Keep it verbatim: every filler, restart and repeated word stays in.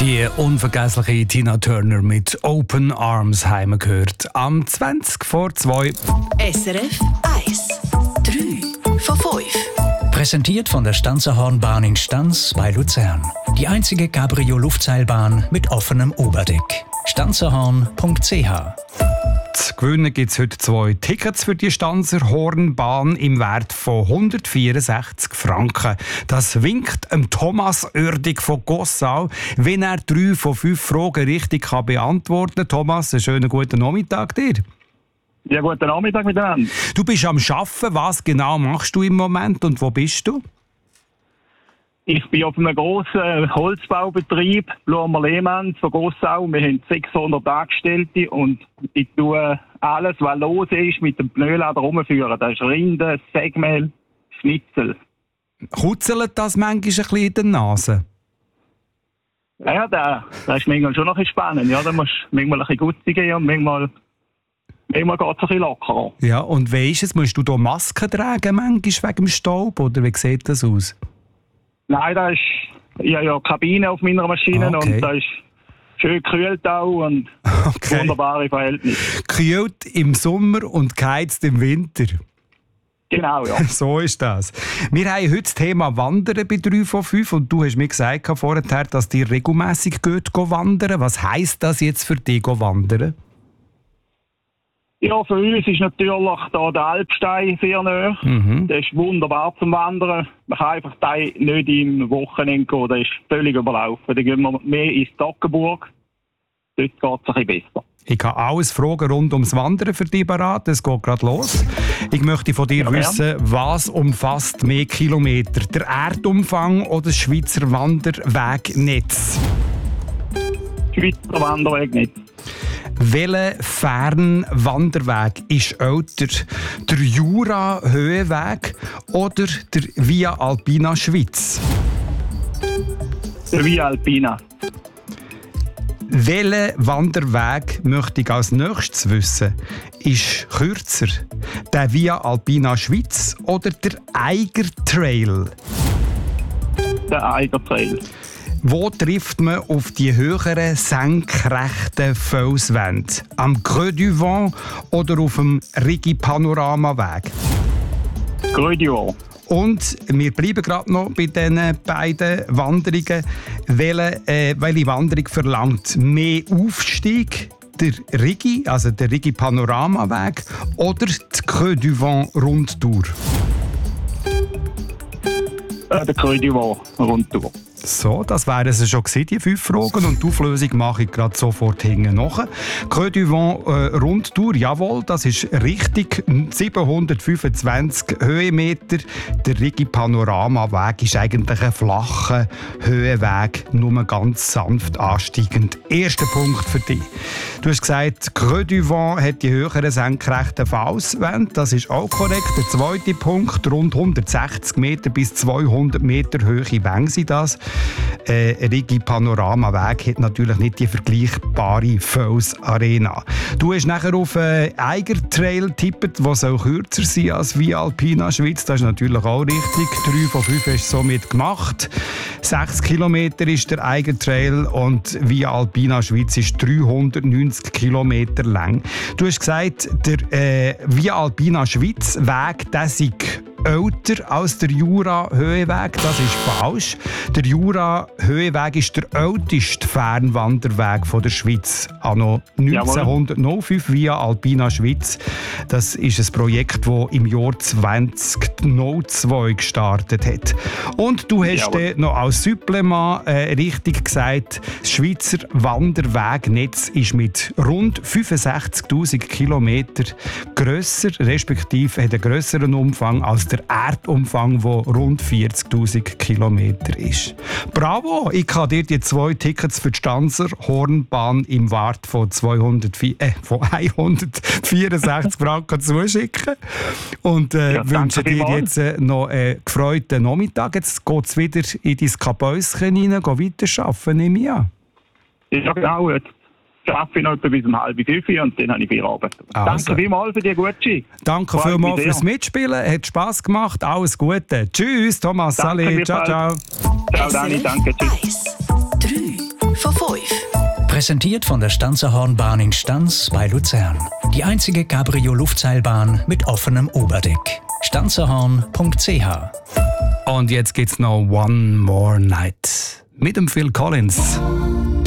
Die unvergessliche Tina Turner mit Open Arms haben wir gehört. Am zwanzig vor zwei. S R F eins. drei von fünf. Präsentiert von der Stanzerhornbahn in Stanz bei Luzern. Die einzige Cabrio-Luftseilbahn mit offenem Oberdeck. stanzerhorn punkt c h. Zu gewinnen gibt es heute zwei Tickets für die Stanzerhornbahn im Wert von hundertvierundsechzig Franken. Das winkt dem Thomas Oerdig von Gossau, wenn er drei von fünf Fragen richtig kann beantworten kann. Thomas, einen schönen guten Nachmittag dir. Ja, guten Nachmittag miteinander. Du bist am Arbeiten. Was genau machst du im Moment und wo bist du? Ich bin auf einem grossen Holzbaubetrieb, Blumer Lehmann von Gossau. Wir haben sechshundert Angestellte und ich tue alles, was los ist, mit dem Pneulader rumführen. Das ist Rinde, Sägemehl, Schnitzel. Kutzelt das manchmal ein bisschen in der Nase? Ja, das, das ist manchmal schon noch ein bisschen spannend. Ja, da musst du manchmal ein bisschen Gutzi gehen und manchmal, manchmal geht es ein bisschen lockerer. Ja, und wie ist es? Musst du da Masken tragen manchmal wegen dem Staub oder wie sieht das aus? Nein, da ist ja, ja Kabine auf meiner Maschine okay. Und da ist schön gekühlt auch und okay. Wunderbare Verhältnisse. Gekühlt im Sommer und geheizt im Winter. Genau, ja. So ist das. Wir haben heute das Thema Wandern bei drei von fünf und du hast mir gesagt vorher, dass dir regelmässig geht wandern. Was heisst das jetzt für dich, wandern? Ja, für uns ist natürlich da der Alpstein sehr nahe. Mhm. Das ist wunderbar zum Wandern. Man kann einfach da nicht im Wochenende gehen, das ist völlig überlaufen. Dann gehen wir mehr ins Toggenburg. Dort geht es ein bisschen besser. Ich habe alles Fragen rund ums Wandern für dich parat. Es geht gerade los. Ich möchte von dir ja, wissen, was umfasst mehr Kilometer? Der Erdumfang oder das Schweizer Wanderwegnetz? Schweizer Wanderwegnetz. Welcher Fernwanderweg ist älter? Der Jura-Höhenweg oder der Via Alpina Schweiz? Der Via Alpina. Welchen Wanderweg möchte ich als nächstes wissen? Ist kürzer der Via Alpina Schweiz oder der Eiger Trail? Der Eiger Trail. Wo trifft man auf die höheren senkrechten Felswände? Am Creux du Vent oder auf dem Rigi Panoramaweg? Creux du Vent. Und wir bleiben gerade noch bei diesen beiden Wanderungen. Welche, äh, welche Wanderung verlangt mehr Aufstieg? Der Rigi, also der Rigi Panoramaweg oder die Creux du Vent Rundtour? Äh, der Creux du Vent Rundtour. So, das wären es schon gewesen, die fünf Fragen. Und die Auflösung mache ich gerade sofort hinten nach. Creux du Vent äh, Rundtour, jawohl, das ist richtig. siebenhundertfünfundzwanzig Höhenmeter. Der Rigi Panoramaweg ist eigentlich ein flacher Höhenweg, nur ganz sanft ansteigend. Erster Punkt für dich. Du hast gesagt, Creux du Vent hat die höheren senkrechten Felswände. Das ist auch korrekt. Der zweite Punkt, rund hundertsechzig Meter bis zweihundert Meter Höhe Wänge sind das. Äh, Rigi Panoramaweg hat natürlich nicht die vergleichbare Felsarena. Du hast nachher auf äh, Eiger Trail getippt, der soll kürzer sein als Via Alpina Schweiz. Das ist natürlich auch richtig. Drei von fünf hast du somit gemacht. Sechs Kilometer ist der Eiger Trail und Via Alpina Schweiz ist dreihundertneunzig Kilometer lang. Du hast gesagt, der äh, Via Alpina Schweiz Weg, der sei älter als der Jura-Höhenweg. Das ist falsch. Der Jura-Höhenweg ist der älteste Fernwanderweg von der Schweiz. Anno neunzehnhundertfünf via Alpina Schweiz. Das ist ein Projekt, das im Jahr zweitausendzwei gestartet hat. Und du hast äh, noch als Supplement äh, richtig gesagt, das Schweizer Wanderwegnetz ist mit rund fünfundsechzigtausend Kilometern grösser, respektive hat einen grösseren Umfang als der Erdumfang, der rund vierzigtausend Kilometer ist. Bravo! Ich kann dir die zwei Tickets für die Stanzerhornbahn im Wert von, zweihundertvier, äh, von hundertvierundsechzig Franken zuschicken. Und äh, ja, wünsche dir jetzt äh, noch einen gefreuten Nachmittag. Jetzt geht es wieder in dein Kabäuschen rein, geh weiter arbeiten, nehme ich an. Ja, genau. Jetzt arbeite ich noch etwa bis um halb fünf und dann habe ich Feierabend. Also. Danke vielmals für die gute. Danke vielmals fürs Mitspielen. Hat Spass gemacht. Alles Gute. Tschüss, Thomas. Salut. Ciao, ciao. Ciao, Dani. Danke. Tschüss. drei von Präsentiert von der Stanzerhornbahn in Stanz bei Luzern. Die einzige Cabrio-Luftseilbahn mit offenem Oberdeck. stanzerhorn punkt c h. Und jetzt geht's noch One More Night mit dem Phil Collins.